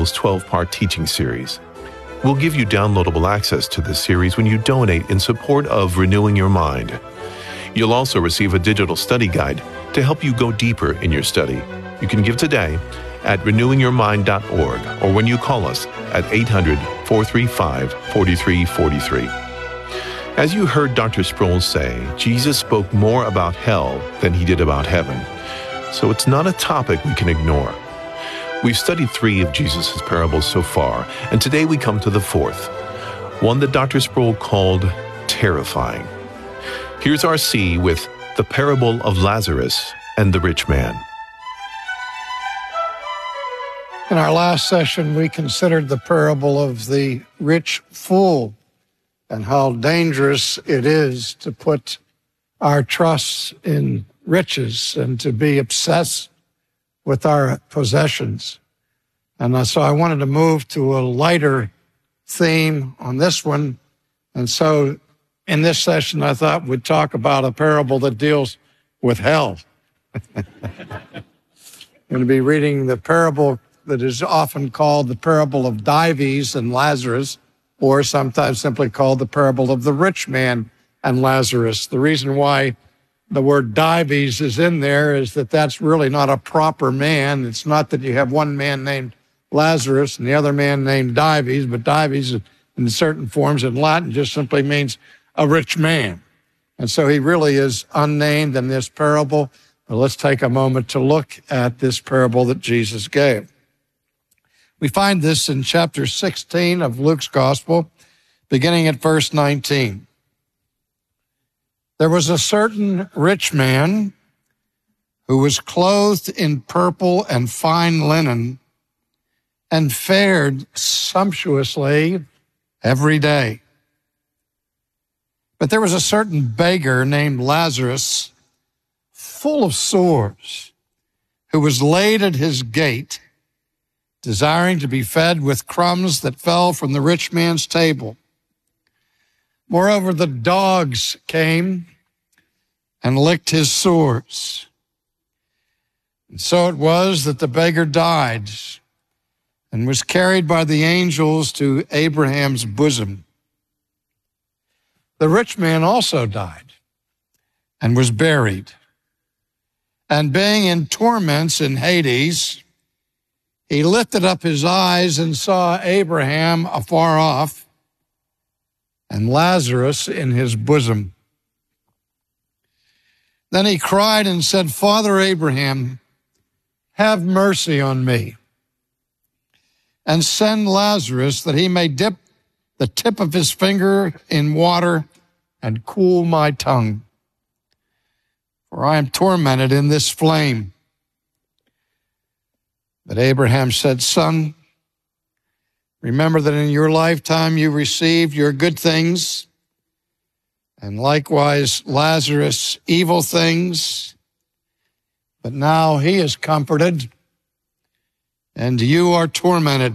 Sproul's 12-part teaching series. We'll give you downloadable access to this series when you donate in support of Renewing Your Mind. You'll also receive a digital study guide to help you go deeper in your study. You can give today at renewingyourmind.org or when you call us at 800-435-4343. As you heard Dr. Sproul say, Jesus spoke more about hell than he did about heaven. So it's not a topic we can ignore. We've studied 3 of Jesus' parables so far, and today we come to the 4th, one that Dr. Sproul called terrifying. Here's R.C. with the parable of Lazarus and the rich man. In our last session, we considered the parable of the rich fool and how dangerous it is to put our trust in riches and to be obsessed with our possessions. And so I wanted to move to a lighter theme on this one. And so in this session, I thought we'd talk about a parable that deals with hell. I'm going to be reading the parable that is often called the parable of Dives and Lazarus, or sometimes simply called the parable of the rich man and Lazarus. The reason why the word Dives is in there is that that's really not a proper man. It's not that you have one man named Lazarus and the other man named Dives, but Dives in certain forms in Latin just simply means a rich man. And so he really is unnamed in this parable. But let's take a moment to look at this parable that Jesus gave. We find this in chapter 16 of Luke's Gospel, beginning at verse 19. There was a certain rich man who was clothed in purple and fine linen and fared sumptuously every day. But there was a certain beggar named Lazarus, full of sores, who was laid at his gate, desiring to be fed with crumbs that fell from the rich man's table. Moreover, the dogs came and licked his sores. And so it was that the beggar died and was carried by the angels to Abraham's bosom. The rich man also died and was buried. And being in torments in Hades, he lifted up his eyes and saw Abraham afar off and Lazarus in his bosom. Then he cried and said, Father Abraham, have mercy on me and send Lazarus that he may dip the tip of his finger in water and cool my tongue, for I am tormented in this flame. But Abraham said, Son, remember that in your lifetime you received your good things, and likewise Lazarus evil things. But now he is comforted, and you are tormented.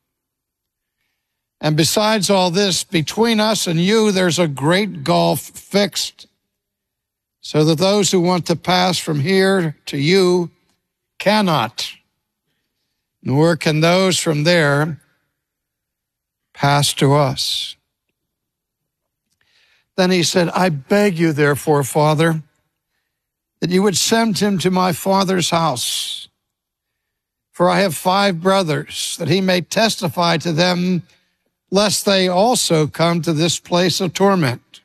And besides all this, between us and you there's a great gulf fixed, so that those who want to pass from here to you cannot, nor can those from there pass to us. Then he said, I beg you, therefore, Father, that you would send him to my father's house. For I have 5 brothers, that he may testify to them, lest they also come to this place of torment.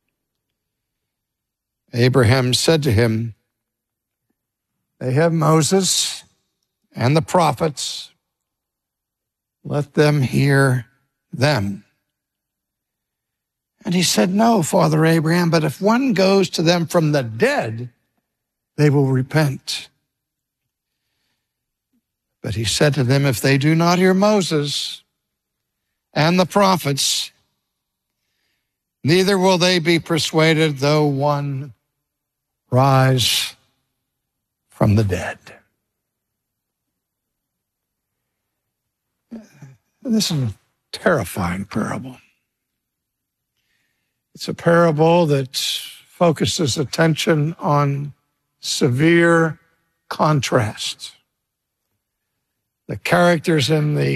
Abraham said to him, They have Moses and the prophets. Let them hear them. And he said, No, Father Abraham, but if one goes to them from the dead, they will repent. But he said to them, If they do not hear Moses and the prophets, neither will they be persuaded, though one rise from the dead. This is a terrifying parable. It's a parable that focuses attention on severe contrast. The characters in the